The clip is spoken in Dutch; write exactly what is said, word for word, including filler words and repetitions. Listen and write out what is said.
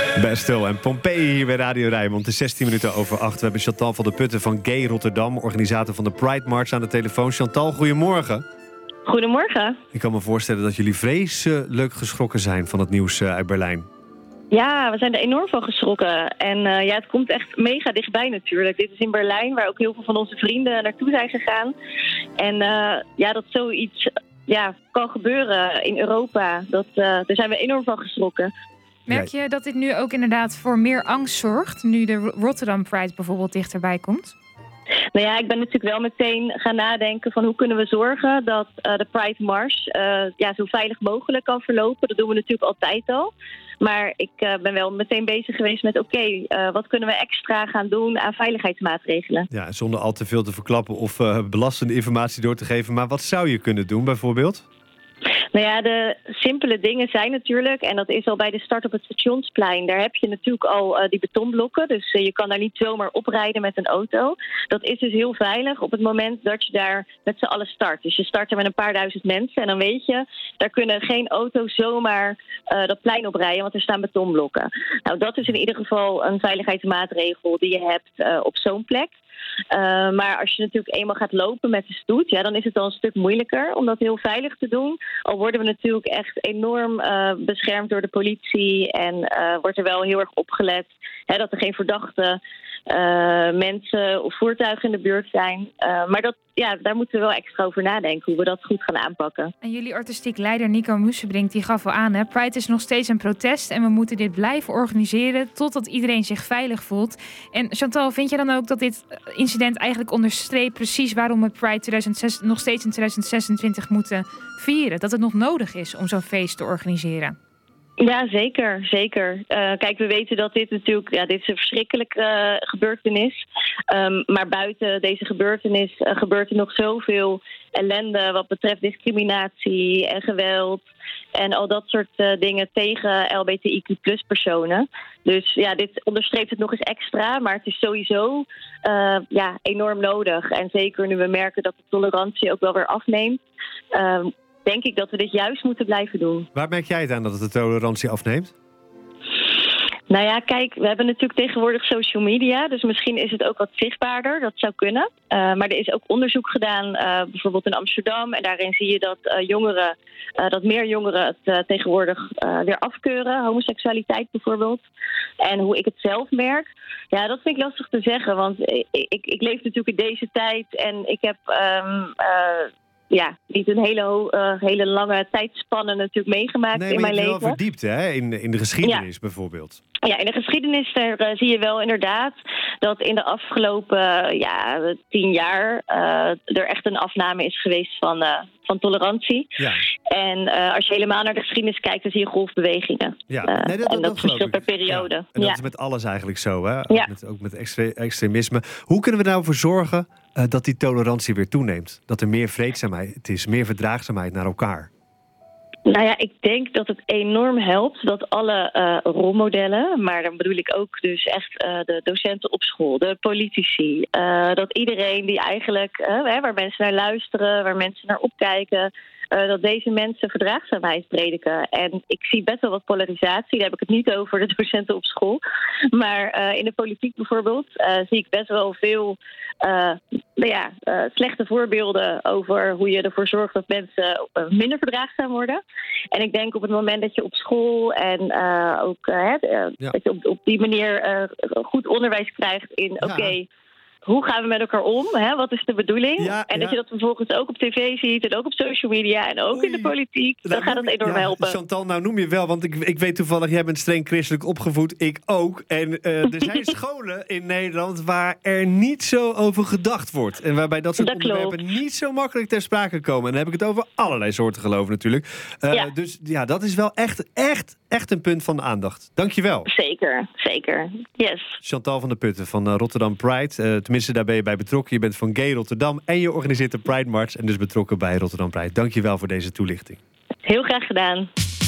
Bestel en Pompeii hier bij Radio Rijnmond. Het is zestien minuten over acht. We hebben Chantal van der Putten van Gay Rotterdam, organisator van de Pride March, aan de telefoon. Chantal, goedemorgen. Goedemorgen. Ik kan me voorstellen dat jullie vreselijk geschrokken zijn van het nieuws uit Berlijn. Ja, we zijn er enorm van geschrokken. En uh, ja, het komt echt mega dichtbij natuurlijk. Dit is in Berlijn, waar ook heel veel van onze vrienden naartoe zijn gegaan. En uh, ja, dat zoiets ja, kan gebeuren in Europa, dat, uh, daar zijn we enorm van geschrokken. Merk je dat dit nu ook inderdaad voor meer angst zorgt, nu de Rotterdam Pride bijvoorbeeld dichterbij komt? Nou ja, ik ben natuurlijk wel meteen gaan nadenken van hoe kunnen we zorgen dat uh, de Pride Mars uh, ja, zo veilig mogelijk kan verlopen. Dat doen we natuurlijk altijd al. Maar ik uh, ben wel meteen bezig geweest met oké, okay, uh, wat kunnen we extra gaan doen aan veiligheidsmaatregelen? Ja, zonder al te veel te verklappen of uh, belastende informatie door te geven. Maar wat zou je kunnen doen bijvoorbeeld? Nou ja, de simpele dingen zijn natuurlijk, en dat is al bij de start op het Stationsplein, daar heb je natuurlijk al uh, die betonblokken, dus uh, je kan daar niet zomaar oprijden met een auto. Dat is dus heel veilig op het moment dat je daar met z'n allen start. Dus je start er met een paar duizend mensen en dan weet je, daar kunnen geen auto's zomaar uh, dat plein oprijden, want er staan betonblokken. Nou, dat is in ieder geval een veiligheidsmaatregel die je hebt uh, op zo'n plek. Uh, maar als je natuurlijk eenmaal gaat lopen met de stoet, ja, dan is het al een stuk moeilijker om dat heel veilig te doen. Al worden we natuurlijk echt enorm uh, beschermd door de politie en uh, wordt er wel heel erg opgelet hè, dat er geen verdachte uh, mensen of voertuigen in de buurt zijn. Uh, maar dat, ja, daar moeten we wel extra over nadenken, hoe we dat goed gaan aanpakken. En jullie artistiek leider Nico Musenbrink die gaf al aan, hè, Pride is nog steeds een protest en we moeten dit blijven organiseren totdat iedereen zich veilig voelt. En Chantal, vind je dan ook dat dit incident eigenlijk onderstreept precies waarom we Pride tweeduizend zes nog steeds in tweeduizend zesentwintig moeten vieren? Dat het nog nodig is om zo'n feest te organiseren? Ja, zeker. zeker. Uh, kijk, we weten dat dit natuurlijk, ja, dit is een verschrikkelijke uh, gebeurtenis. Um, maar buiten deze gebeurtenis uh, gebeurt er nog zoveel ellende wat betreft discriminatie en geweld. En al dat soort uh, dingen tegen L G B T I Q plus personen. Dus ja, dit onderstreept het nog eens extra. Maar het is sowieso uh, ja, enorm nodig. En zeker nu we merken dat de tolerantie ook wel weer afneemt. Uh, denk ik dat we dit juist moeten blijven doen. Waar merk jij het aan dat het de tolerantie afneemt? Nou ja, kijk, we hebben natuurlijk tegenwoordig social media, dus misschien is het ook wat zichtbaarder, dat zou kunnen. Uh, maar er is ook onderzoek gedaan, uh, bijvoorbeeld in Amsterdam, en daarin zie je dat uh, jongeren, uh, dat meer jongeren het uh, tegenwoordig uh, weer afkeuren, homoseksualiteit bijvoorbeeld. En hoe ik het zelf merk, ja, dat vind ik lastig te zeggen, want ik, ik, ik leef natuurlijk in deze tijd en ik heb Um, uh, Ja, niet een hele, uh, hele lange tijdspanne natuurlijk meegemaakt nee, in mijn leven. Nee, maar je bent wel verdiept, hè? In, in de geschiedenis ja. bijvoorbeeld. Ja, in de geschiedenis daar, uh, zie je wel inderdaad dat in de afgelopen uh, ja, tien jaar uh, er echt een afname is geweest van, uh, van tolerantie. Ja. En uh, als je helemaal naar de geschiedenis kijkt, dan zie je golfbewegingen. Ja. Uh, nee, dat, dat, en dat, dat verschilt per periode. Ja. En dat ja. is met alles eigenlijk zo, hè? Ja. Met, ook met extre- extremisme. Hoe kunnen we nou voor zorgen uh, dat die tolerantie weer toeneemt? Dat er meer vreedzaamheid is, meer verdraagzaamheid naar elkaar? Nou ja, ik denk dat het enorm helpt dat alle uh, rolmodellen, maar dan bedoel ik ook dus echt uh, de docenten op school, de politici, uh, dat iedereen die eigenlijk, uh, waar mensen naar luisteren, waar mensen naar opkijken, Uh, dat deze mensen verdraagzaamheid prediken. En ik zie best wel wat polarisatie. Daar heb ik het niet over de docenten op school. Maar uh, in de politiek bijvoorbeeld uh, zie ik best wel veel uh, nou ja, uh, slechte voorbeelden over hoe je ervoor zorgt dat mensen uh, minder verdraagzaam worden. En ik denk op het moment dat je op school en uh, ook uh, uh, ja. dat je op, op die manier uh, goed onderwijs krijgt in oké, okay, ja. hoe gaan we met elkaar om? Hè? Wat is de bedoeling? Ja, en ja. dat je dat vervolgens ook op tv ziet en ook op social media en ook Oei. in de politiek. Dan nou, gaat dat enorm ja, helpen. Chantal, nou noem je wel, want ik, ik weet toevallig, jij bent streng christelijk opgevoed. Ik ook. En uh, er zijn scholen in Nederland waar er niet zo over gedacht wordt. En waarbij dat soort dat onderwerpen klopt. niet zo makkelijk ter sprake komen. En dan heb ik het over allerlei soorten geloven natuurlijk. Uh, ja. Dus ja, dat is wel echt, echt, echt een punt van aandacht. Dank je wel. Zeker, zeker. Yes. Chantal van der Putten van uh, Rotterdam Pride. Uh, tenminste, daar ben je bij betrokken. Je bent van Gay Rotterdam en je organiseert de Pride March en dus betrokken bij Rotterdam Pride. Dank je wel voor deze toelichting. Heel graag gedaan.